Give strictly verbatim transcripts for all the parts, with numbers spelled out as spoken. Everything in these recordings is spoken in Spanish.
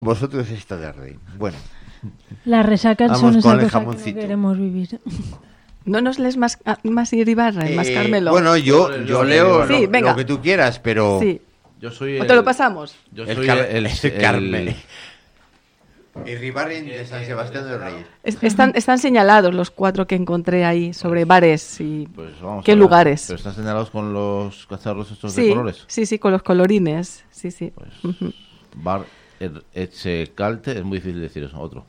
vosotros esta tarde. Bueno, Las resacas vamos son con esa el cosa que jamoncito. no queremos vivir. ¿No nos lees más, más Iribarra, Eh, más Carmelo? bueno, yo, yo leo Sí, lo, venga. lo que tú quieras, pero Sí. Yo soy ¿O el... te lo pasamos? Yo el, soy Car- el, el, el Carmen. el- Iribarren de San Sebastián del Rey. Es- están, están señalados los cuatro que encontré ahí sobre bares y Pues vamos qué a ver. lugares. Pero están señalados con los cacharros estos de Sí, colores. sí, sí, con los colorines. Sí, sí. Pues Ujú. Bar Er- Etxekalte, es muy difícil decir eso, otro.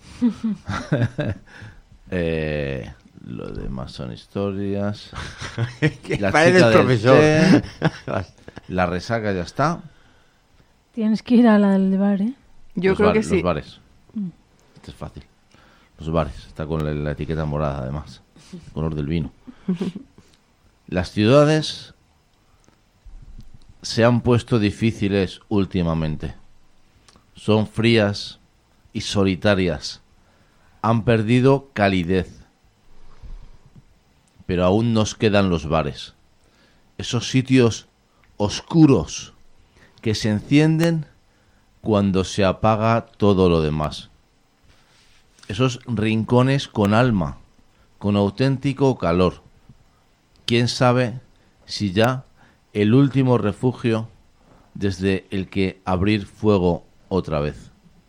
eh, lo demás son historias. Que La parece chica el del profesor. té, la resaca ya está. Tienes que ir a la del bar, ¿eh? Yo Los creo bar- que sí. Los bares. Este es fácil. Los bares. Está con la, la etiqueta morada, además. El color del vino. Las ciudades se han puesto difíciles últimamente. Son frías y solitarias. Han perdido calidez. Pero aún nos quedan los bares. Esos sitios oscuros que se encienden cuando se apaga todo lo demás. Esos rincones con alma, con auténtico calor. ¿Quién sabe si ya el último refugio desde el que abrir fuego otra vez?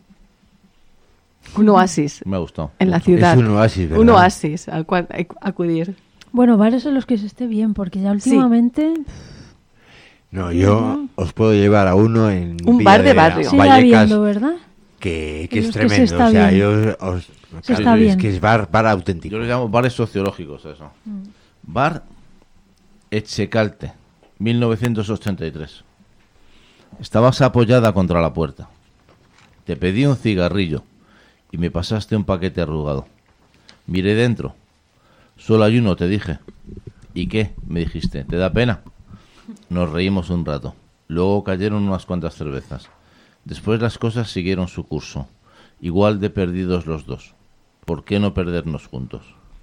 Un oasis Me ha gustado. en la Es ciudad. un oasis, ¿verdad? Un oasis al cual hay que acudir. Bueno, bares en los que se esté bien, porque ya Sí. últimamente No, yo os puedo llevar a uno en Un Villa bar de barrio. sigue Vallecas, habiendo, ¿verdad? que, que En es los que se tremendo. está O sea, bien. yo os- Se claro, está es bien. que es bar, bar auténtico. Yo le llamo bares sociológicos a eso. Bar Etxekalte, mil novecientos ochenta y tres. Estabas apoyada contra la puerta. Te pedí un cigarrillo y me pasaste un paquete arrugado. Miré dentro. Solo hay uno, te dije. ¿Y qué? Me dijiste. ¿Te da pena? Nos reímos un rato. Luego cayeron unas cuantas cervezas. Después las cosas siguieron su curso. Igual de perdidos los dos. ¿Por qué no perdernos juntos?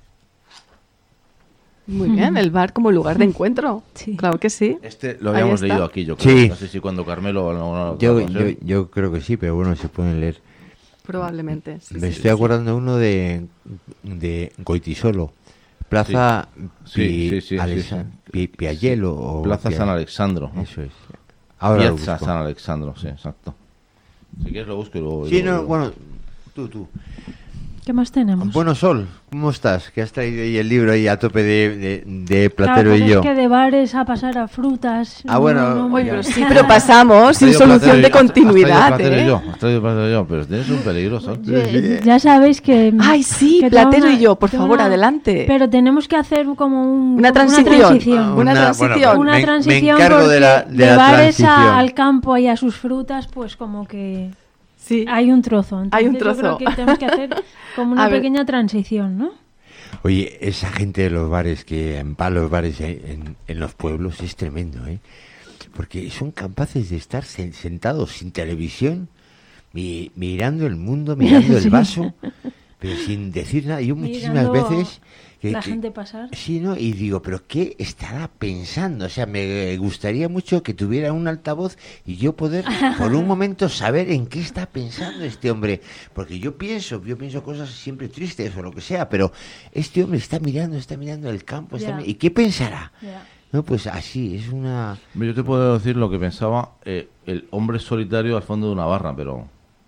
Muy bien, el bar como lugar de encuentro. Sí. Claro que sí. Este lo Ahí habíamos está. leído aquí, yo creo. Sí. No sé si cuando Carmelo o en alguna otra Yo, ocasión. yo, yo creo que sí, pero bueno, se pueden leer. Probablemente. sí, Me sí, estoy sí. acordando uno de, de Goitisolo. Plaza Sí, Pi- sí, sí, Alesa- sí, sí. Pi- Piaggelo o Plaza Pia- San Alexandro, ¿no? Eso es. Ahora lo Piazza busco. San Alexandro, sí, exacto. Si quieres lo busco y luego... Sí, y luego- no, bueno, tú, tú. ¿Qué más tenemos? Bueno, Sol, ¿cómo estás? Que has traído ahí el libro ahí a tope de, de, de Claro, Platero pues y yo. es que de bares a pasar a frutas. Ah, bueno, no, no, Oye, Ya. pero sí, pero pasamos Has sin traído solución Platero y- de has- has continuidad, traído Platero y ¿eh? yo, has traído Platero y yo, pero tienes un peligro, Sol. Yo- ya sabéis que... Ay, sí, que tengo Platero una- y yo, por tengo favor, una- adelante. Pero tenemos que hacer como un, Una como transición. Una transición, Ah, Una transición. bueno, Una me- me, transición encargo porque de la, de de la bares a- transición. al campo y a sus frutas, pues como que Sí. hay un trozo. Hay un Entonces trozo. Yo creo que tenemos que hacer como una A ver. pequeña transición, ¿no? Oye, esa gente de los bares que empala los bares eh, en, en los pueblos es tremendo, ¿eh? Porque son capaces de estar sen- sentados sin televisión, mi- mirando el mundo, mirando el Sí. vaso, pero sin decir nada. Yo muchísimas Mirando veces... que- La que- gente pasar. Sí, ¿no? Y digo, ¿pero qué estará pensando? O sea, me gustaría mucho que tuviera un altavoz y yo poder por un momento saber en qué está pensando este hombre. Porque yo pienso, yo pienso cosas siempre tristes o lo que sea, pero este hombre está mirando, está mirando el campo, está Ya. mi- ¿y qué pensará? Ya. No, pues así, es una... Yo te puedo decir lo que pensaba eh, el hombre solitario al fondo de una barra, pero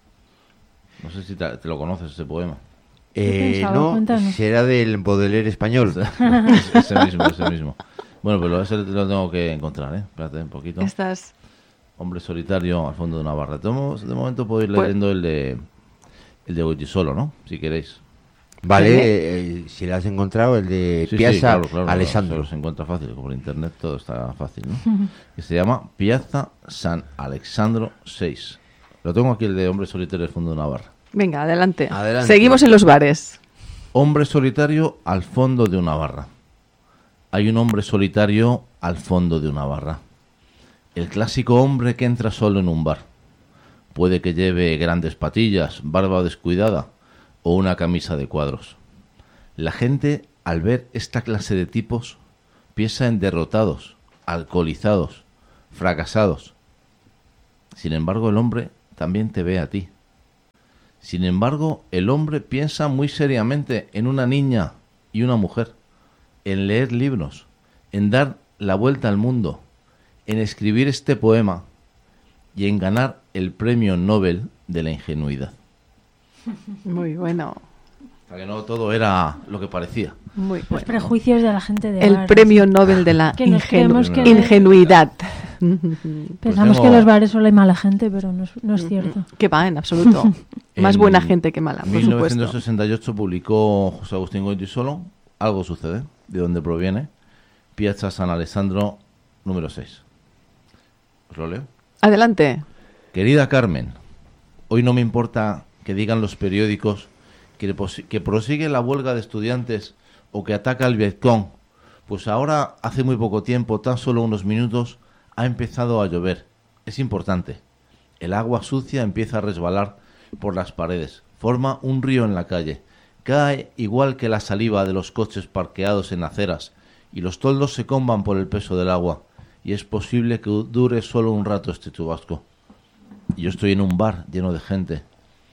no sé si te, te lo conoces ese poema. Eh, pensaba? no, Cuéntanos. será del Baudelaire español. Es- ese mismo, ese mismo. Bueno, pero ese lo tengo que encontrar, ¿eh? Espérate un poquito. Estás... Hombre solitario al fondo de una barra. De mo- de momento puedo ir Pues- leyendo el de el de Goitisolo, ¿no? Si queréis. Vale, Vale. eh, si lo has encontrado, el de Sí, sí, Piazza claro, claro, Alessandro. claro, se encuentra fácil, por internet todo está fácil, ¿no? Que se llama Piazza San Alexandro seis. Lo tengo aquí, el de hombre solitario al fondo de una barra. Venga, adelante. Adelante. Seguimos en los bares. Hombre solitario al fondo de una barra. Hay un hombre solitario al fondo de una barra. El clásico hombre que entra solo en un bar. Puede que lleve grandes patillas, barba descuidada o una camisa de cuadros. La gente, al ver esta clase de tipos, piensa en derrotados, alcoholizados, fracasados. Sin embargo, el hombre también te ve a ti, Sin embargo, el hombre piensa muy seriamente en una niña y una mujer, en leer libros, en dar la vuelta al mundo, en escribir este poema y en ganar el premio Nobel de la ingenuidad. Muy bueno. O sea que no todo era lo que parecía. Muy Los bueno. prejuicios de la gente de El bares. premio Nobel de la Que nos ingenu- creemos que- ingenuidad. Pensamos tengo- que en los bares solo hay mala gente, pero no es, no es cierto. Que va, en absoluto. Más En buena gente que mala, por mil novecientos supuesto. sesenta y ocho publicó José Agustín Goytisolo Algo sucede, de donde proviene, Piazza San Alessandro número seis. ¿Os lo leo? Adelante. Querida Carmen, hoy no me importa que digan los periódicos que, posi- que prosigue la huelga de estudiantes o que ataca el Vietcong, pues ahora, hace muy poco tiempo, tan solo unos minutos, ha empezado a llover. Es importante. El agua sucia empieza a resbalar por las paredes, forma un río en la calle, cae igual que la saliva de los coches parqueados en aceras, y los toldos se comban por el peso del agua, y es posible que dure solo un rato este chubasco. Y yo estoy en un bar lleno de gente,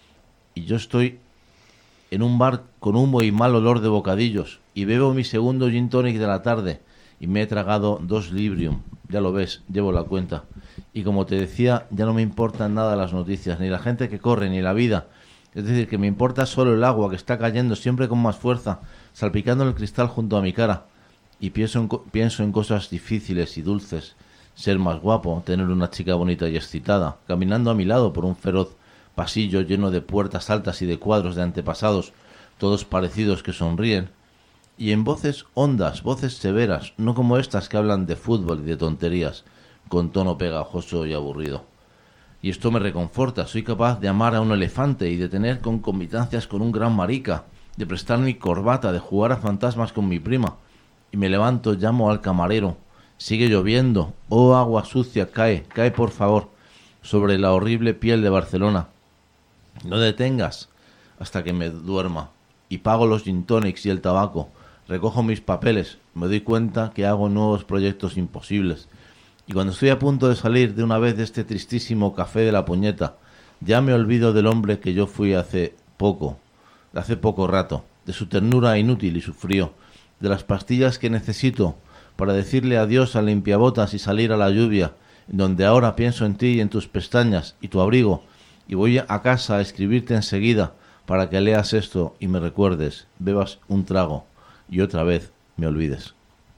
y yo estoy en un bar con humo y mal olor de bocadillos, y bebo mi segundo gin tonic de la tarde, y me he tragado dos Librium, ya lo ves, llevo la cuenta. Y como te decía, ya no me importan nada las noticias, ni la gente que corre, ni la vida. Es decir, que me importa solo el agua que está cayendo siempre con más fuerza, salpicando el cristal junto a mi cara. Y pienso en, co- pienso en cosas difíciles y dulces. Ser más guapo, tener una chica bonita y excitada, caminando a mi lado por un feroz pasillo lleno de puertas altas y de cuadros de antepasados, todos parecidos que sonríen. Y en voces hondas, voces severas, no como estas que hablan de fútbol y de tonterías, con tono pegajoso y aburrido. Y esto me reconforta, soy capaz de amar a un elefante y de tener concomitancias con un gran marica, de prestar mi corbata, de jugar a fantasmas con mi prima. Y me levanto, llamo al camarero, sigue lloviendo, oh agua sucia, cae, cae por favor, sobre la horrible piel de Barcelona. No detengas hasta que me duerma, y pago los gin tonics y el tabaco, recojo mis papeles, me doy cuenta que hago nuevos proyectos imposibles. Y cuando estoy a punto de salir de una vez de este tristísimo café de la puñeta, ya me olvido del hombre que yo fui hace poco, hace poco rato, de su ternura inútil y su frío, de las pastillas que necesito para decirle adiós al limpiabotas y salir a la lluvia, en donde ahora pienso en ti y en tus pestañas y tu abrigo, y voy a casa a escribirte enseguida para que leas esto y me recuerdes, bebas un trago y otra vez me olvides.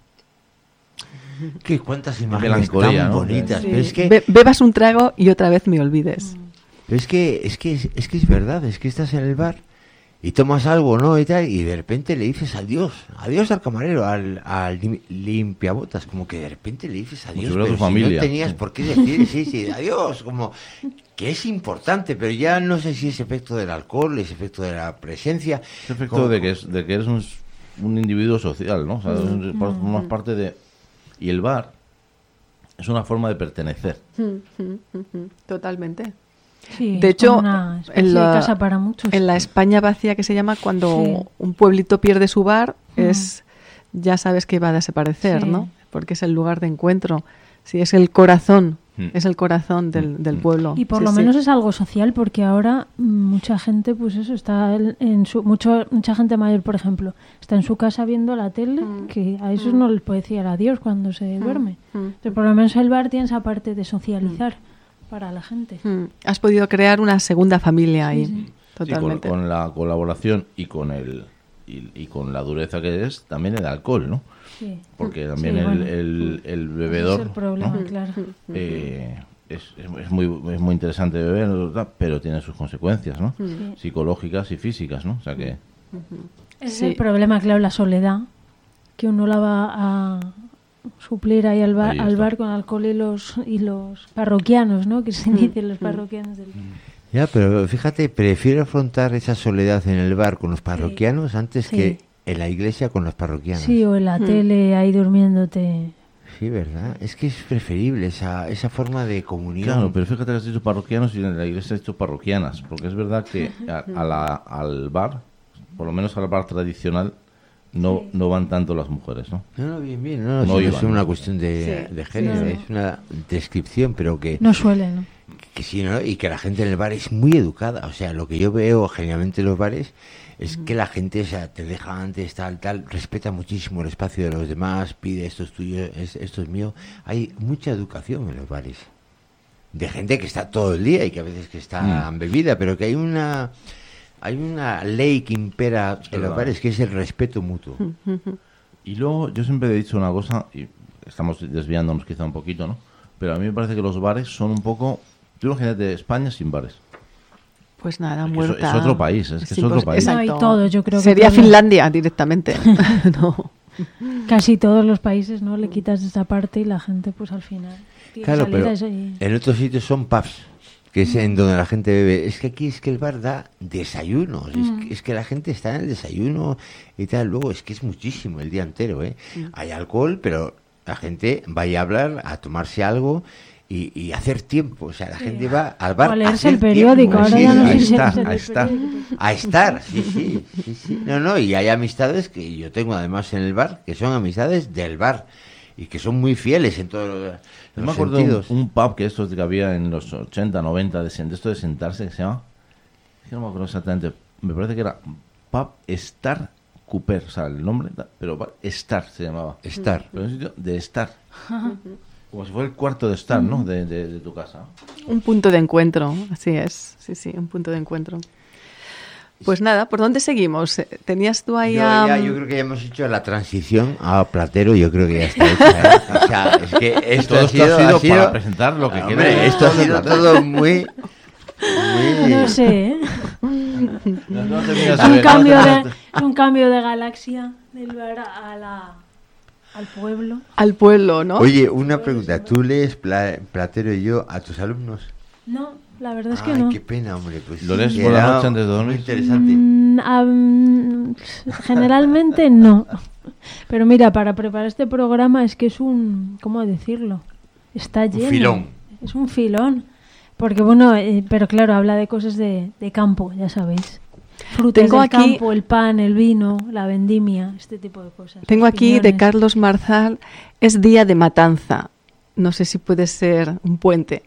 Que cuántas imágenes melancolía, tan ¿no? bonitas. Sí. Pero es que, Be- bebas un trago y otra vez me olvides. pero es que, es que, es, es que es verdad, es que estás en el bar y tomas algo, ¿no? Y tal, y de repente le dices adiós, adiós al camarero, al, al lim- limpiabotas, como que de repente le dices adiós, si fuera tu pero si familia. no tenías por qué decir, sí, sí, adiós, como que es importante, pero ya no sé si es efecto del alcohol, es efecto de la presencia. Es efecto como- de que, es, de que eres un, un individuo social, ¿no? O sea, Mm. formas parte de... Y el bar es una forma de pertenecer. Totalmente. Sí, De es hecho, como una especie en de la, casa para muchos. en la España vacía que se llama cuando Sí. un pueblito pierde su bar, Ujú. es ya sabes que va a desaparecer, Sí. ¿no? Porque es el lugar de encuentro. Si es el corazón, Mm. es el corazón del, del Mm. pueblo. Y por Sí, lo sí. menos es algo social, porque ahora mm, mucha gente, pues eso, está en, en su mucho mucha gente mayor, por ejemplo, está en su casa viendo la tele, Mm. que a esos Mm. no les puede decir adiós cuando se duerme. Mm. Entonces, por lo menos el bar tiene esa parte de socializar para la gente. Mm. Has podido crear una segunda familia ahí. Sí, sí. Sí, con, Totalmente. con la colaboración y con el y, y con la dureza que es, también el alcohol, ¿no? Sí. Porque también Sí, el, bueno. el, el Ese bebedor... es el problema, ¿no? claro. Eh, es, es, es muy, es muy interesante beber, pero tiene sus consecuencias, ¿no? Sí. Psicológicas y físicas, ¿no? O sea que... Ese Sí. es el problema, claro, la soledad, que uno la va a suplir ahí al bar, Ahí al está. bar con alcohol y los, y los parroquianos, ¿no? Que se dicen los parroquianos del... Ya, pero fíjate, prefiero afrontar esa soledad en el bar con los parroquianos antes Sí. que en la iglesia con los parroquianos. Sí, o en la Mm. tele ahí durmiéndote. Sí, ¿verdad? Es que es preferible esa, esa forma de comunión. Claro, pero fíjate que has dicho parroquianos y en la iglesia has dicho parroquianas, porque es verdad que a, a la, al bar, por lo menos al bar tradicional, no, Sí. no van tanto las mujeres, ¿no? No, no, bien, bien, no, No si no iban. es una cuestión de, Sí. de género, Sí. es una descripción, pero que, No suele, ¿no? que sí, ¿no? Y que la gente en el bar es muy educada, o sea, lo que yo veo generalmente en los bares es que la gente, o sea, te deja antes, tal, tal, respeta muchísimo el espacio de los demás, pide esto es tuyo, es- esto es mío. Hay mucha educación en los bares, de gente que está todo el día y que a veces que está Mm. bebida, pero que hay una hay una ley que impera en los verdad. bares, que es el respeto mutuo. Y luego, yo siempre he dicho una cosa, y estamos desviándonos quizá un poquito, ¿no? Pero a mí me parece que los bares son un poco... Tú imagínate España sin bares. Pues nada, Es que muerta. es otro país, es que es otro impos- país. No, y Exacto. todo, yo creo que Sería todo. Finlandia directamente. No. Casi todos los países, ¿no? Le quitas esa parte y la gente, pues al final. tiene Claro, pero salidas y- en otros sitios son pubs, que es en donde la gente bebe. Es que aquí es que el bar da desayunos, es, que, es que la gente está en el desayuno y tal. Luego es que es muchísimo el día entero, ¿eh? Hay alcohol, pero la gente va a hablar, a tomarse algo y, y hacer tiempo. O sea, la Sí. gente va al bar O a a leerse hacer el periódico, tiempo. ahora Sí, ya no a sé si estar, se lee a el estar. periódico. a estar, sí, sí, sí, sí. No, no, y hay amistades que yo tengo además en el bar, que son amistades del bar y que son muy fieles en todos los, Yo los me acuerdo de un, sentidos. un pub que estos que había en los ochenta, noventa, de, sen- de esto de sentarse, que se llama... es que no me acuerdo exactamente. Me parece que era Pub Star Cooper, o sea, el nombre, pero bar Star se llamaba. Estar. Pero es un sitio de estar. Como si fuera el cuarto de estar, ¿no? De, de, de tu casa. Un punto de encuentro, así es. Sí, sí, un punto de encuentro. Pues nada, ¿por dónde seguimos? Eh, ¿Tenías tú ahí Yo, a... ya, yo creo que ya hemos hecho la transición a Platero, yo creo que ya está hecha, ¿eh? O sea, es que esto Todo ha esto sido, ha sido ha sido- para presentar lo que Ah, quieres. hombre, esto ha sido todo muy... muy- No sé, ¿eh? No, no terminas Es de un, ver, cambio no de, terminas de- es un cambio de galaxia del bar a la, al pueblo. al pueblo, ¿no? Oye, una pregunta, ¿tú lees Pla- Platero y yo a tus alumnos? No, la verdad es que Ay, no. qué pena, hombre. Pues ¿Lo sí, lees que por la era noche antes de dormir? Muy interesante. Mm, ah, mm, generalmente no. Pero mira, para preparar este programa es que es un... ¿Cómo decirlo? Está lleno. filón. Es un filón. Porque bueno, eh, pero claro, habla de cosas de, de campo, ya sabéis. Frutas Tengo del aquí- campo, el pan, el vino, la vendimia, este tipo de cosas. Tengo los aquí de piñones. Carlos Marzal, es día de matanza. No sé si puede ser un puente.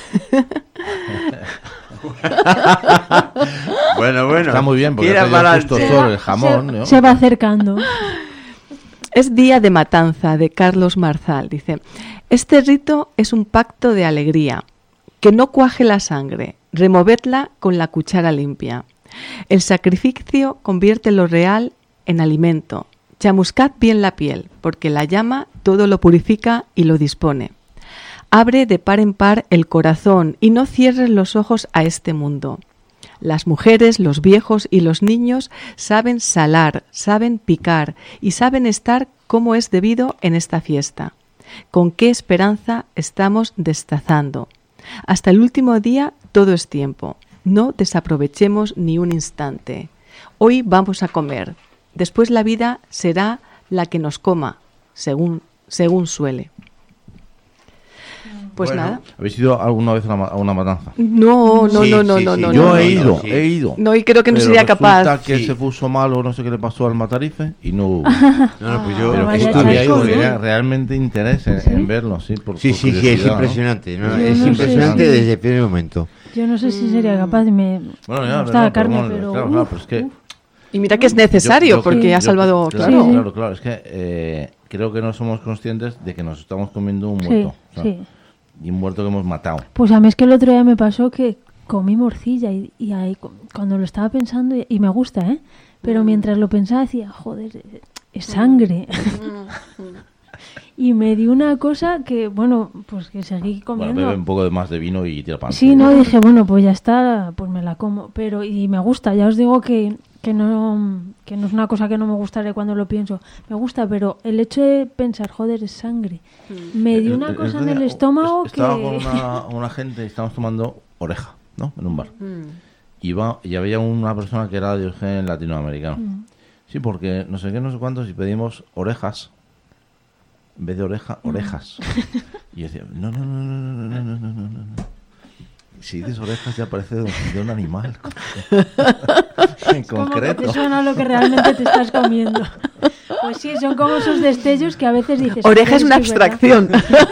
Bueno, bueno. Está muy bien, porque Tira hace para ya justo adelante. sobre el jamón, se, ¿no? se va acercando. Es día de matanza de Carlos Marzal. Dice, este rito es un pacto de alegría. Que no cuaje la sangre, removedla con la cuchara limpia. El sacrificio convierte lo real en alimento. Chamuscad bien la piel, porque la llama todo lo purifica y lo dispone. Abre de par en par el corazón y no cierres los ojos a este mundo. Las mujeres, los viejos y los niños saben salar, saben picar y saben estar como es debido en esta fiesta. ¿Con qué esperanza estamos destazando? Hasta el último día todo es tiempo. No desaprovechemos ni un instante. Hoy vamos a comer. Después la vida será la que nos coma, según, según suele. Pues Bueno. nada. ¿Habéis ido alguna vez a una, ma- a una matanza? No, no, Sí, no, no, sí, no, sí. no. Yo no, he no. ido, sí. he ido. No, y creo que no Pero sería resulta capaz. que Sí. se puso mal o no sé qué le pasó al Matarife y no hubo. No, no, pues yo... Pero vaya que estuve había ahí ido, chasco, porque- ¿no? tenía realmente interés en, en verlo, sí. Por, Sí, por sí, sí, es curiosidad, ¿no? impresionante, ¿no? Yo Es no sé impresionante si- desde el primer momento. Yo no sé si sería capaz. Me, Bueno, me ya, gusta la no, pero carne, bueno, pero... claro, uf, claro, pero es que... uf. Y mira que es necesario, Yo- yo- porque yo- ha salvado... Claro, Sí, sí. claro, claro. Es que eh, creo que no somos conscientes de que nos estamos comiendo un Sí, muerto. o sea, sí. Y un muerto que hemos matado. Pues a mí es que el otro día me pasó que comí morcilla y, y ahí cu- cuando lo estaba pensando, y, y me gusta, ¿eh? Pero mientras lo pensaba decía, joder, eh, es sangre. Y me dio una cosa que, bueno, pues que seguí Bueno, comiendo. bebe un poco de más de vino y tira pan. Sí, no, dije, bueno, pues ya está, pues me la como. Pero, y me gusta, ya os digo que, que, no, que no es una cosa que no me gustaré cuando lo pienso. Me gusta, pero el hecho de pensar, joder, es sangre, me dio El- una el- cosa el en el día estómago que... Estaba con una, una gente y estábamos tomando oreja, ¿no? En un bar. Y, va, y había una persona que era de origen latinoamericano. Mm. Sí, porque no sé qué, no sé cuántos, y pedimos orejas. En vez de oreja, orejas. Y yo decía, no, no, no, no, no, no, no, no, no, no. Si dices orejas ya parece de un, de un animal. En Como que concreto. te suena lo que realmente te estás comiendo. Pues sí, son como esos destellos que a veces dices... Oreja es una "Sí, ¿verdad?". abstracción.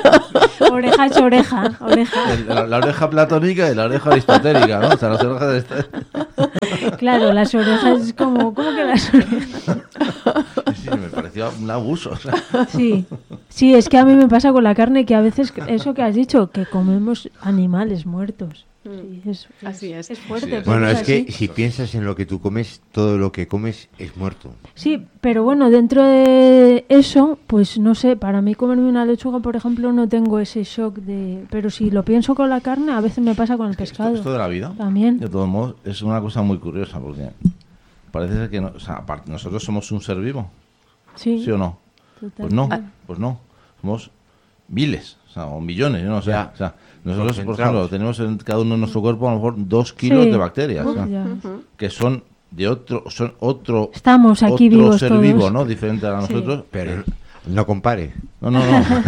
Oreja es oreja, oreja. El- La, la oreja platónica y la oreja aristotélica, ¿no? O sea, las orejas aristotélicas. Claro, las orejas es como... ¿Cómo que las orejas? Sí, me pareció un abuso. O sea. Sí, sí, es que a mí me pasa con la carne que a veces, eso que has dicho, que comemos animales muertos. Sí, es, Así es. Es fuerte. Sí, es. pero Bueno, es que así. si piensas en lo que tú comes, todo lo que comes es muerto. Sí, pero bueno, dentro de eso, pues no sé, para mí comerme una lechuga, por ejemplo, no tengo ese shock de... Pero si lo pienso con la carne, a veces me pasa con el pescado. Esto, esto de la vida, También. de todos modos, es una cosa muy curiosa porque parece ser que no, o sea, aparte, nosotros somos un ser vivo, Sí, ¿sí o no? total. Pues no, pues no. Somos miles, o sea, o millones, yo no sé. Ya. O sea, nosotros, por Concentrados. ejemplo, tenemos en cada uno de nuestro cuerpo a lo mejor dos kilos Sí. de bacterias, Uf, ¿no? ya. Que son de otro, son otro, Estamos aquí otro vivos ser todos. vivo, ¿no? Diferente a Sí. nosotros. Pero no compare. No, no, no.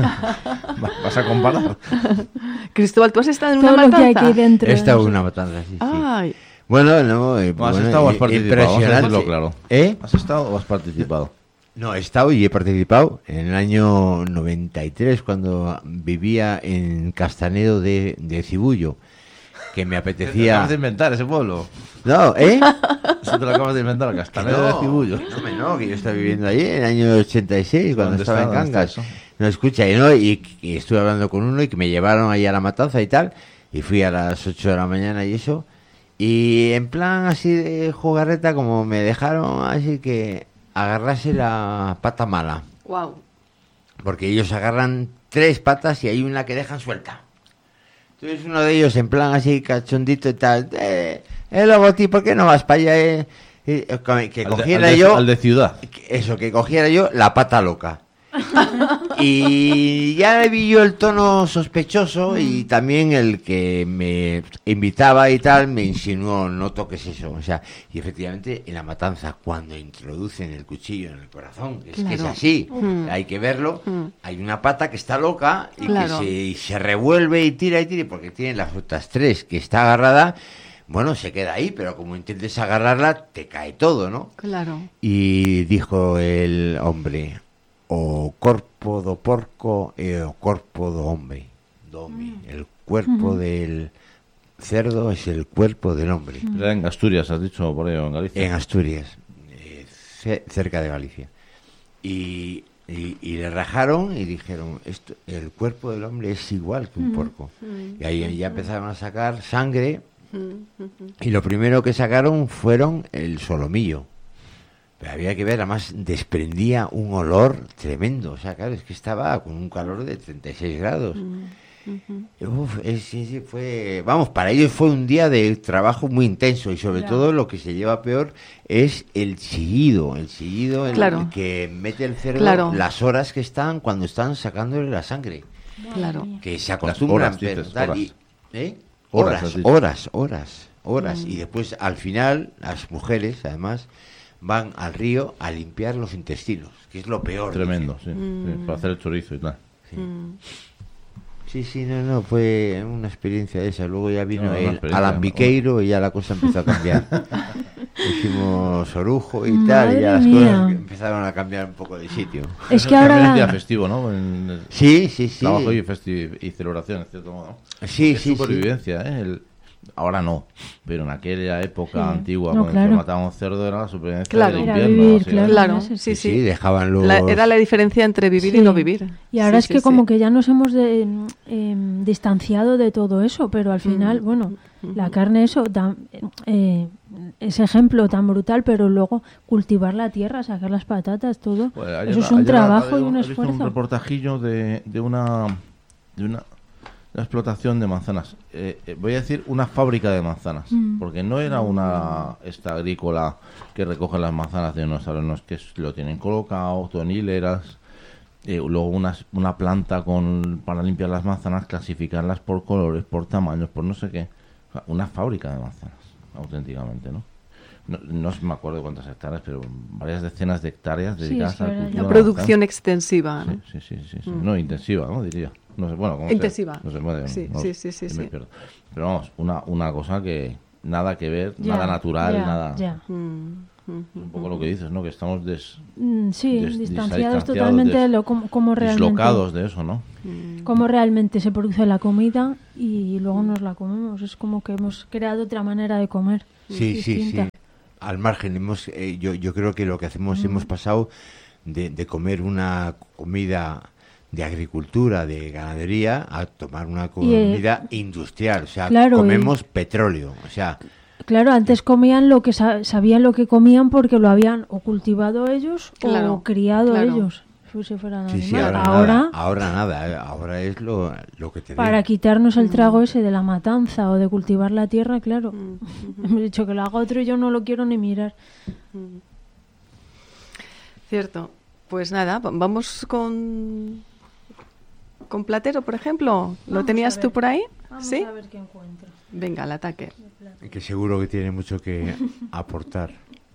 Va- ¿Vas a comparar? Cristóbal, ¿tú has estado en Todo una lo que hay matanza? aquí dentro. He estado en ¿no? una matanza, sí, sí. Ay, Bueno, no, eh, ¿No has bueno, estado o has eh, participado? Vamos a impresionante. decirlo claro. ¿Eh? ¿Has estado o has participado? No, he estado y he participado en el año noventa y tres, cuando vivía en Castanedo de, de Cibullo, que me Te apetecía... acabas de inventar ese pueblo. No, ¿eh? Eso te lo acabas de inventar, Castanedo de Cibullo. No, hombre, no, que yo estaba viviendo allí en el año ochenta y seis, cuando ¿Dónde estaba está? en ¿Dónde Cangas. está eso? No, escucha, y, no, y, y estuve hablando con uno y que me llevaron ahí a la matanza y tal, y fui a las ocho de la mañana y eso, y en plan así de jugarreta, como me dejaron así que agarrase la pata mala, wow. porque ellos agarran tres patas y hay una que dejan suelta. Entonces uno de ellos en plan así cachondito y tal, eh, eh Logoti, ¿por qué no vas para allá? Eh? Eh, que Al de- cogiera al de- yo... Al de ciudad. Eso, que cogiera yo la pata loca. Y ya le vi yo el tono sospechoso y también el que me invitaba y tal me insinuó, no toques eso. O sea, y efectivamente en la matanza, cuando introducen el cuchillo en el corazón, es que es Claro. así, Mm. hay que verlo, Mm. hay una pata que está loca y Claro. que se, y se revuelve y tira y tira, porque tiene las otras tres que está agarrada. Bueno, se queda ahí, pero como intentes agarrarla, te cae todo, ¿no? Claro. Y dijo el hombre, o corpo do porco e o corpo do hombre. Do home. El cuerpo Ujú. del cerdo es el cuerpo del hombre. Era en Asturias, has dicho, por ahí, o en Galicia. En Asturias, eh, ce- cerca de Galicia. Y, y, y le rajaron y dijeron, esto, el cuerpo del hombre es igual que un porco. Y ahí ya empezaron a sacar sangre. Y lo primero que sacaron fueron el solomillo. Pero había que ver, además desprendía un olor tremendo. O sea, claro, es que estaba con un calor de treinta y seis grados. Uf, es- sí, sí, fue, vamos, para ellos fue un día de trabajo muy intenso y sobre Ya. todo lo que se lleva peor es el chillido, el chillido en Claro. el que mete el cerdo, Claro. las horas que están cuando están sacándole la sangre, Claro. que se acostumbran horas, pero dices, tal, horas. y- ¿eh? Horas, horas, has dicho. horas, horas, horas, y después al final las mujeres además van al río a limpiar los intestinos, que es lo peor. Tremendo, dicen. sí, sí, para hacer el chorizo y tal. Sí. Sí, sí, no, no, fue una experiencia de esa. Luego ya vino No, una el experiencia, alambiqueiro y ya la cosa empezó a cambiar. Hicimos orujo y tal, Madre y ya las mía. cosas empezaron a cambiar un poco de sitio. Es que También es día ahora... festivo, ¿no? En el Sí, sí, sí. trabajo y, festi- y celebración, en cierto modo. Sí, Es sí, sí. supervivencia, ¿eh? El- ahora no, pero en aquella época Sí. antigua, No, cuando claro. se mataba un cerdo, era la supervivencia Claro. del Era invierno. vivir, así, claro. ¿eh? Claro, Sí, sí, Sí, sí. dejaban los... La- era la diferencia entre vivir y Sí. no vivir. Y ahora Sí, es que sí, como sí. que ya nos hemos de- em, distanciado de todo eso, pero al final, Mm. bueno, la carne eso, da- eh, ese ejemplo tan brutal, pero luego cultivar la tierra, sacar las patatas, todo, Pues ayer- eso es un ayer trabajo ha- y un he visto un esfuerzo. reportajillo de, de una de una, una explotación de manzanas. Eh, eh, voy a decir una fábrica de manzanas, Mm. porque no era una esta agrícola que recoge las manzanas de unos árboles, que es- lo tienen colocado, todo en hileras. Eh, luego unas, una planta con para limpiar las manzanas, clasificarlas por colores, por tamaños, por no sé qué. O sea, una fábrica de manzanas, auténticamente, ¿no? No, no me acuerdo cuántas hectáreas, pero varias decenas de hectáreas Sí, dedicadas es que al ahora cultivo ya- La de producción manzanas. extensiva. ¿no? Sí, sí, sí, sí, sí. No, intensiva, ¿no? Diría. No sé, bueno, ¿cómo Intensiva. se, no se puede, Sí, no- sí, sí, sí, me sí. pierdo. Pero vamos, una, una cosa que nada que ver, Ya, nada natural, ya, nada... ya. Mm. Un poco lo que dices, ¿no? Que estamos des, Mm, sí, des- distanciados distanciados, totalmente de des- lo como, como realmente dislocados de eso, ¿no? cómo realmente se produce la comida y luego nos la comemos. Es como que hemos creado otra manera de comer. Sí, sí, sí. distinta. Al margen, hemos, eh, yo, yo creo que lo que hacemos, hemos pasado de, de comer una comida de agricultura, de ganadería, a tomar una comida industrial. O sea, claro, comemos petróleo. O sea, Claro, antes comían lo que sa- sabían lo que comían porque lo habían o cultivado ellos Claro, o criado claro. ellos. Si fueran sí, sí, animales. ahora, ahora, nada. Ahora nada. eh, Ahora es lo, lo que te para den. quitarnos el trago ese de la matanza o de cultivar la tierra, claro. Mm. Hemos dicho que lo haga otro y yo no lo quiero ni mirar. Cierto. Pues nada, va- vamos con con Platero, por ejemplo. ¿Lo Vamos tenías a tú ver. por ahí? Vamos ¿Sí? a ver qué encuentro. Venga, al ataque. Que seguro que tiene mucho que aportar.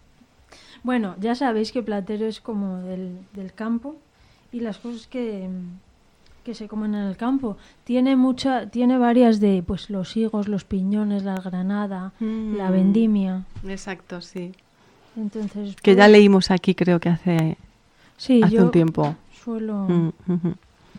Bueno, ya sabéis que Platero es como del, del campo y las cosas que, que se comen en el campo. Tiene mucha, tiene varias de pues los higos, los piñones, la granada, Mm. la vendimia. Exacto, sí. Entonces, Que pues, ya leímos aquí, creo que hace, sí, hace yo un tiempo. suelo. Mm, ujú.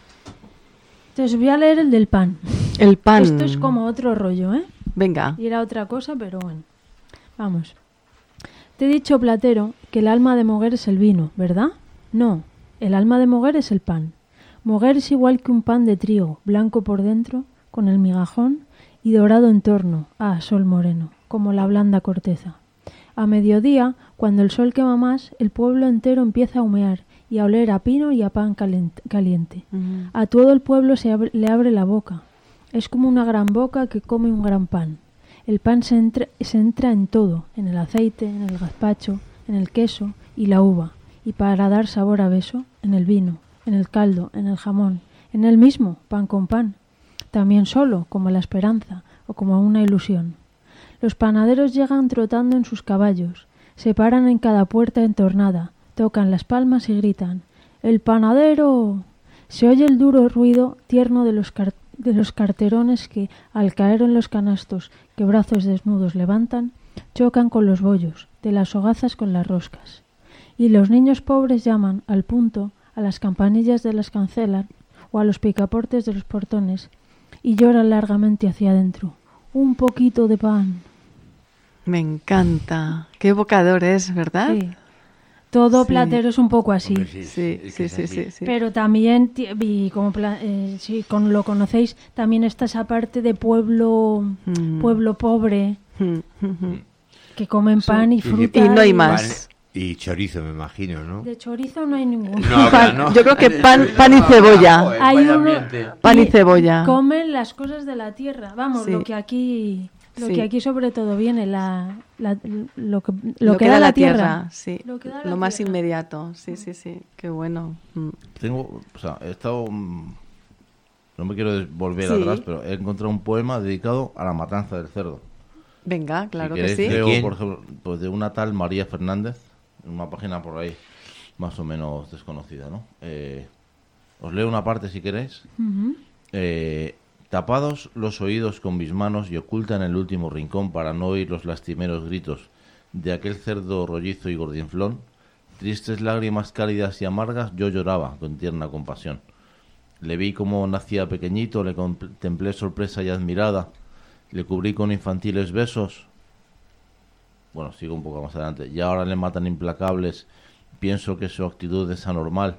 Entonces voy a leer el del pan. El pan. Esto es como otro rollo, ¿eh? Venga. Y era otra cosa, pero bueno. Vamos. Te he dicho, Platero, que el alma de Moguer es el vino, ¿verdad? No, el alma de Moguer es el pan. Moguer es igual que un pan de trigo, blanco por dentro, con el migajón, y dorado en torno, ah, sol moreno, como la blanda corteza. A mediodía, cuando el sol quema más, el pueblo entero empieza a humear y a oler a pino y a pan calent- caliente. Ujú. A todo el pueblo se abre- le abre la boca. Es como una gran boca que come un gran pan. El pan se entra, se entra en todo, en el aceite, en el gazpacho, en el queso y la uva, y para dar sabor a beso, en el vino, en el caldo, en el jamón, en el mismo, pan con pan, también solo, como la esperanza o como una ilusión. Los panaderos llegan trotando en sus caballos, se paran en cada puerta entornada, tocan las palmas y gritan ¡El panadero! Se oye el duro ruido tierno de los, car- de los carterones que, al caer en los canastos que brazos desnudos levantan, chocan con los bollos, de las hogazas con las roscas. Y los niños pobres llaman, al punto, a las campanillas de las cancelas o a los picaportes de los portones, y lloran largamente hacia adentro. ¡Un poquito de pan! Me encanta. Qué evocador es, ¿verdad? Sí. Todo Sí. Platero es un poco así. Hombre, sí, Sí, es sí, que es sí, así. sí, sí. Pero también, ti- y como pla- eh, sí, con, lo conocéis, también está esa parte de pueblo, Mm. pueblo pobre, Mm, ujú. que comen pan y Sí, sí. fruta. Y no hay y- más. Pan y chorizo, me imagino, ¿no? De chorizo no hay ninguno. No, Pan- no. yo creo que pan, pan y cebolla. Joder, Hay vaya uno- ambiente. Pan y cebolla. Comen las cosas de la tierra. Vamos, Sí. lo que aquí, lo Sí. que aquí sobre todo viene, la, la- lo que, lo que da la tierra. sí. Lo que da Lo la más tierra. inmediato. Sí, sí, sí. Qué bueno. Mm. Tengo, o sea, he estado, mm, no me quiero des- volver Sí. atrás, pero he encontrado un poema dedicado a la matanza del cerdo. Venga, claro Si que queréis, sí. leo, ¿De quién? por ejemplo, pues de una tal María Fernández, en una página por ahí, más o menos desconocida, ¿no? Eh, os leo una parte si queréis. Ujú. Eh, tapados los oídos con mis manos y oculta en el último rincón para no oír los lastimeros gritos de aquel cerdo rollizo y gordinflón, tristes lágrimas cálidas y amargas yo lloraba con tierna compasión. Le vi como nacía pequeñito, le contemplé sorpresa y admirada, le cubrí con infantiles besos. Bueno, sigo un poco más adelante. Y ahora le matan implacables, pienso que su actitud es anormal.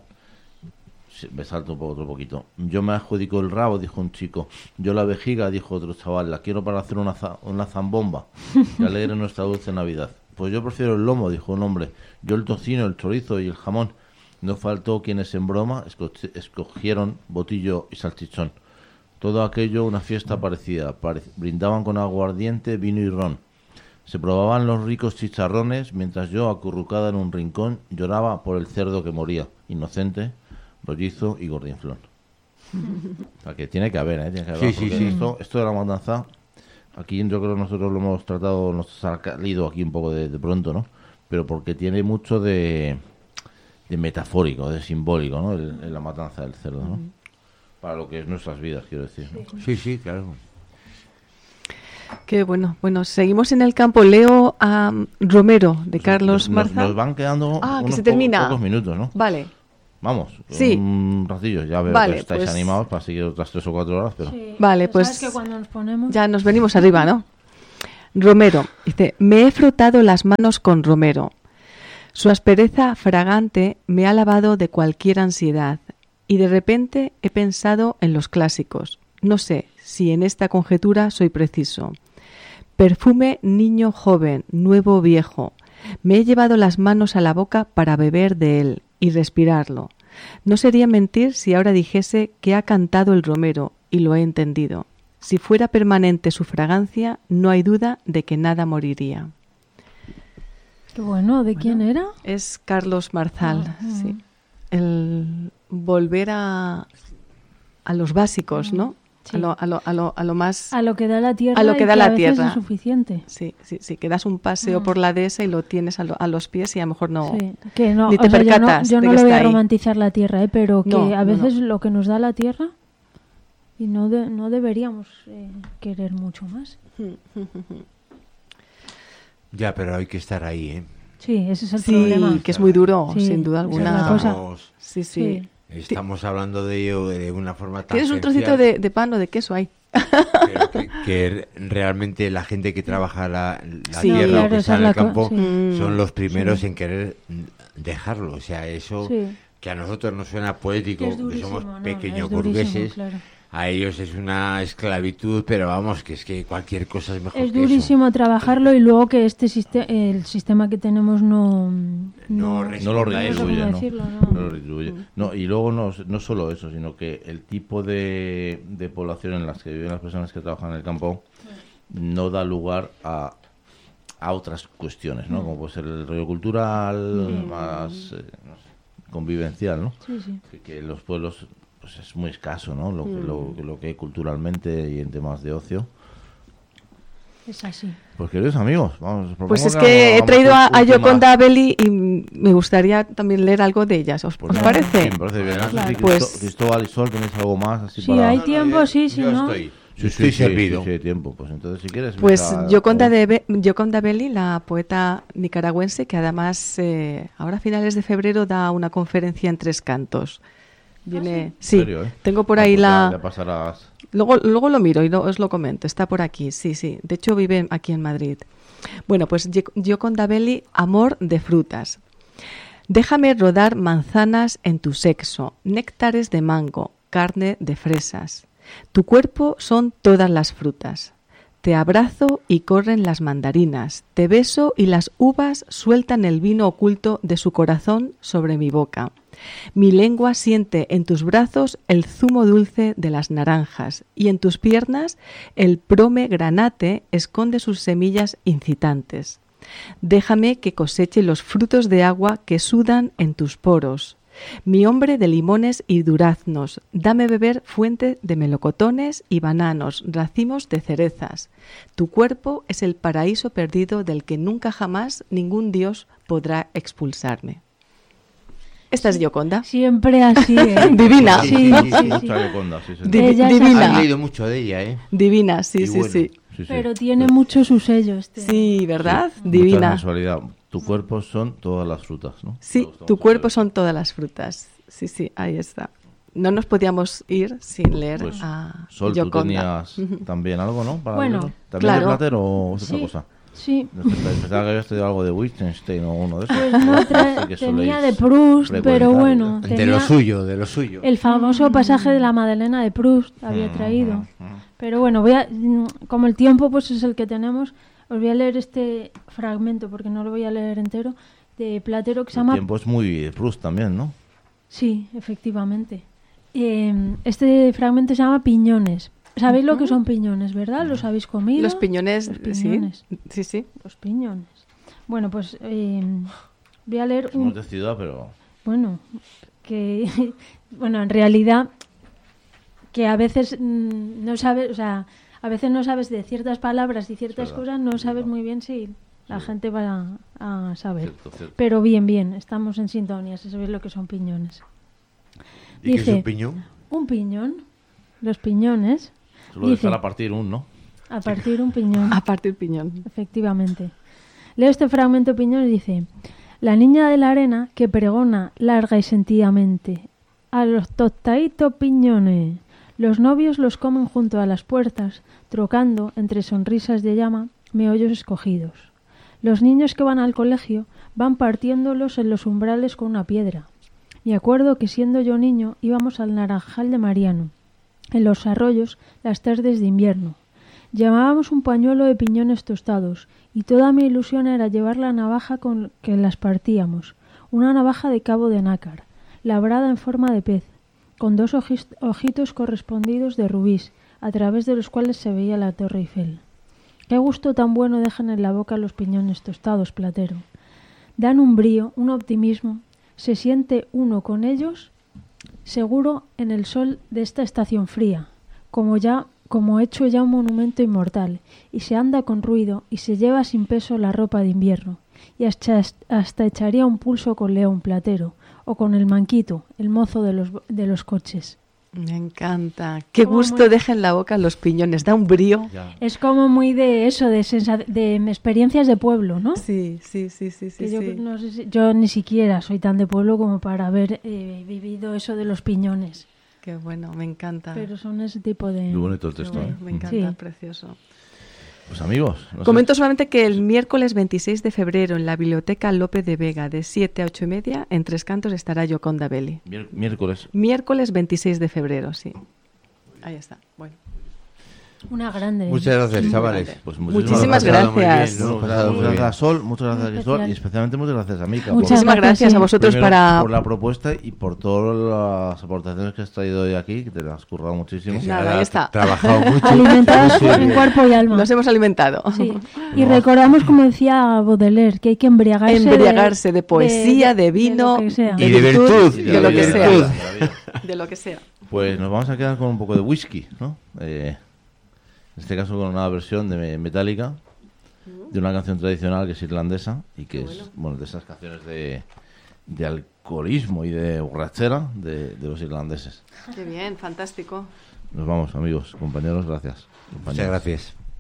Sí, me salto un poco, otro poquito. Yo me adjudico el rabo, dijo un chico. Yo la vejiga, dijo otro chaval. La quiero para hacer una, za- una zambomba que alegre nuestra dulce Navidad. Pues yo prefiero el lomo, dijo un hombre. Yo el tocino, el chorizo y el jamón. No faltó quienes en broma esco- escogieron botillo y salchichón. Todo aquello una fiesta parecida. Pare- brindaban con aguardiente, vino y ron. Se probaban los ricos chicharrones mientras yo, acurrucada en un rincón, lloraba por el cerdo que moría, inocente, rollizo y gordinflón. O sea, que tiene que haber, ¿eh? Tiene que haber, Sí, sí, porque sí. Esto, esto de la matanza, aquí yo creo que nosotros lo hemos tratado, nos ha salido aquí un poco de, de pronto, ¿no? Pero porque tiene mucho de, de metafórico, de simbólico, ¿no? El- el- la matanza del cerdo, ¿no? Para lo que es nuestras vidas, quiero decir, ¿no? Sí, sí, claro. Qué bueno. Bueno, seguimos en el campo. Leo a Romero, de Carlos nos, Marzal. Nos van quedando Ah, que unos se termina. po- pocos minutos, ¿no? Vale. Vamos, Sí. un ratillo. Ya veo Vale, que estáis pues- animados para seguir otras tres o cuatro horas, pero... Sí, Vale, ya pues sabes que cuando nos ponemos... ya nos venimos arriba, ¿no? Romero dice, me he frotado las manos con Romero. Su aspereza fragante me ha lavado de cualquier ansiedad y de repente he pensado en los clásicos. No sé si en esta conjetura soy preciso. Perfume niño joven, nuevo viejo. Me he llevado las manos a la boca para beber de él y respirarlo. No sería mentir si ahora dijese que ha cantado el Romero y lo he entendido. Si fuera permanente su fragancia, no hay duda de que nada moriría. Qué bueno, ¿de quién era? Es Carlos Marzal, Ah, sí. El volver a, a los básicos, ¿no? Sí. A, lo, a, lo, a, lo, a lo más... A lo que da la tierra A lo que y da que la a veces tierra. es suficiente. Sí, sí, sí, que das un paseo Mm. por la dehesa y lo tienes a, lo- a los pies y a lo mejor no... Sí, que no, ni te o sea, yo no, percatas yo de no que le voy está a ahí. romantizar la tierra, ¿eh? Pero que No, a no, veces no. lo que nos da la tierra y no de- no deberíamos eh, querer mucho más. Ya, pero hay que estar ahí, ¿eh? Sí, ese es el Sí, problema. que es muy duro, Sí, sin duda esa es alguna. la cosa. Estamos, Sí, sí. Sí. estamos hablando de ello de una forma tan ¿Tienes un trocito esencial, de, de pan o de queso ahí? pero que, que realmente la gente que trabaja la, la Sí, tierra claro, o que esa está es en la el co- campo sí. Mm. son los primeros Sí. en querer dejarlo. O sea, eso Sí. que a nosotros nos suena poético, Que es que durísimo, somos ¿no? pequeños Es durísimo, burgueses, claro. a ellos es una esclavitud, pero vamos, que es que cualquier cosa es mejor Es que durísimo trabajarlo y luego que este siste- el sistema que tenemos no... No No lo No sé cómo retribuye, ¿no? decirlo, no. No lo retribuye. No, y luego no, no solo eso, sino que el tipo de, de población en las que viven las personas que trabajan en el campo no da lugar a, a otras cuestiones, ¿no? Como puede ser el rollo cultural, más eh, no sé, convivencial, ¿no? Sí, sí. Que, que en los pueblos pues es muy escaso, ¿no? Lo, que- lo, lo que hay culturalmente y en temas de ocio. Es así. Pues queridos amigos, vamos. Pues propongo es que he hagamos traído a, a últimas- Gioconda Belli y me gustaría también leer algo de ellas. ¿Os, Pues os sí, parece? sí, me parece bien. No sé Claro. si Pues- Cristo- Cristóbal y Sol, ¿tenéis algo más así Sí, para...? hay No, no, tiempo, yo- sí, sí, yo ¿no? estoy, Sí, estoy sí, sí, servido. sí, sí, hay tiempo. Pues entonces, si quieres... Pues mezcla- Gioconda, o- de Be- Gioconda Belli, la poeta nicaragüense, que además eh, ahora a finales de febrero da una conferencia en Tres Cantos. Viene, sí, ¿En serio, eh? tengo por Ah, ahí pues ya- la... ya pasarás... Luego, luego lo miro y lo- os lo comento. Está por aquí, sí, sí. De hecho, vive aquí en Madrid. Bueno, pues Gio- Gioconda Belli, amor de frutas. Déjame rodar manzanas en tu sexo, néctares de mango, carne de fresas. Tu cuerpo son todas las frutas. Te abrazo y corren las mandarinas. Te beso y las uvas sueltan el vino oculto de su corazón sobre mi boca. Mi lengua siente en tus brazos el zumo dulce de las naranjas y en tus piernas el prome granate esconde sus semillas incitantes. Déjame que coseche los frutos de agua que sudan en tus poros. Mi hombre de limones y duraznos, dame beber fuente de melocotones y bananos, racimos de cerezas. Tu cuerpo es el paraíso perdido del que nunca jamás ningún dios podrá expulsarme. Esta es Gioconda. Siempre así, ¿eh? Divina. Sí, Sí, sí, sí, sí. Mucha Gioconda, sí, sí. Di- Ella es divina. Has leído mucho de ella, ¿eh? Divina, sí, Y sí, bueno. sí. Sí, sí. Pero tiene mucho su sello este. Sí, ¿verdad? Mucha Divina. sensualidad. Tu cuerpo son todas las frutas, ¿no? Me Sí, gusta tu mucho cuerpo eso. son todas las frutas. Sí, sí, ahí está. No nos podíamos ir sin leer Pues, a Sol, tú Gioconda. tenías también algo, ¿no? Para Bueno, leerlo. ¿También claro. de Plater o es otra Sí. cosa? Sí. No sé, pensaba que habías traído algo de Wittgenstein o uno de esos. Pues no, tra- Sí que tenía soléis de Proust, pero frecuentar, bueno, De tenía lo suyo, de lo suyo. el famoso pasaje de la Madeleine de Proust había traído. Pero bueno, voy a, como el tiempo pues es el que tenemos, os voy a leer este fragmento porque no lo voy a leer entero de Platero que se El llama tiempo es muy de Proust también, ¿no? Sí, efectivamente. Eh, este fragmento se llama Piñones. ¿Sabéis lo que son piñones, verdad? ¿Los habéis comido? Los piñones, Los sí. piñones. Sí, sí. Los piñones. Bueno, pues eh, voy a leer Somos un... de ciudad, pero... Bueno, que... bueno, en realidad, que a veces mm, no sabes, o sea, a veces no sabes de ciertas palabras y ciertas verdad, cosas, no es sabes verdad. muy bien si la Sí. gente va a, a saber. Cierto, cierto. Pero bien, bien, estamos en sintonía, si sabéis lo que son piñones. ¿Y qué es dice- un piñón? Un piñón, los piñones... Solo dice- dejar a partir un, ¿no? A partir un piñón. A partir piñón. Efectivamente. Leo este fragmento piñón y dice: la niña de la arena que pregona larga y sentidamente a los tostaditos piñones. Los novios los comen junto a las puertas, trocando, entre sonrisas de llama, meollos escogidos. Los niños que van al colegio van partiéndolos en los umbrales con una piedra. Me acuerdo que siendo yo niño íbamos al Naranjal de Mariano, en los arroyos, las tardes de invierno. Llevábamos un pañuelo de piñones tostados y toda mi ilusión era llevar la navaja con que las partíamos, una navaja de cabo de nácar, labrada en forma de pez, con dos ojis- ojitos correspondidos de rubíes, a través de los cuales se veía la Torre Eiffel. Qué gusto tan bueno dejan en la boca los piñones tostados, Platero. Dan un brío, un optimismo. Se siente uno con ellos seguro en el sol de esta estación fría, como ya como hecho ya un monumento inmortal, y se anda con ruido y se lleva sin peso la ropa de invierno, y hasta, hasta echaría un pulso con León, Platero, o con el Manquito, el mozo de los, de los coches. Me encanta. Qué Como gusto muy- deja en la boca los piñones. Da un brío. Ya. Es como muy de eso, de, sensa- de experiencias de pueblo, ¿no? Sí, sí, sí, sí, sí. Que yo, sí. no sé si- yo ni siquiera soy tan de pueblo como para haber eh, vivido eso de los piñones, Qué bueno, me encanta. pero son ese tipo de... Muy bonito el Qué texto. bueno, ¿eh? me encanta, Sí. precioso. Pues amigos, no sé. Comento solamente que el miércoles veintiséis de febrero en la Biblioteca López de Vega, de siete a ocho y media, en Tres Cantos estará Yoconda Belli. Mier- miércoles. Miércoles veintiséis de febrero, sí. Ahí está. Bueno. Una grande. Muchas gracias, chavales. grande. Pues Muchísimas Lo hemos pasado muy gracias. bien, ¿no? Muchas Pasado gracias, muy muchas bien. gracias a Sol, muchas gracias a Muy Cristóbal especial. y especialmente muchas gracias a Mica. Muchas por- Muchísimas gracias, gracias sí. a vosotros primero, para... por la propuesta y por todas las aportaciones que has traído hoy aquí, que te las has currado muchísimo. Que se Nada, ha ahí está. trabajado mucho. Alimentados Sí, en bien. cuerpo y alma. Nos hemos alimentado. Sí. Y recordamos, como decía Baudelaire, que hay que embriagarse, Embriagarse de poesía, de vino, lo que sea. Y de virtud. Y de lo que vida, sea. de la vida, de la vida. De lo que sea. Pues nos vamos a quedar con un poco de whisky, ¿no? Eh, en este caso con una versión de Metallica, de una canción tradicional que es irlandesa y que es, bueno, de esas canciones de, de alcoholismo y de borrachera de, de los irlandeses. Qué bien, fantástico. Nos vamos, amigos, compañeros, gracias. Muchas Compañeros. gracias.